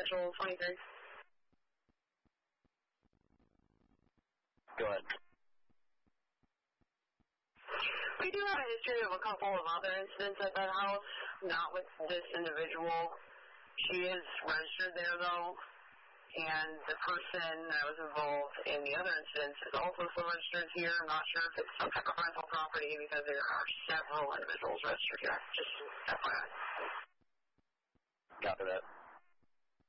Central 23. Go ahead. We do have a history of a couple of other incidents at that house, not with this individual. She is registered there, though, and the person that was involved in the other incidents is also still registered here. I'm not sure if it's some type of rental property because there are several individuals registered here. Just FYI. Copy that.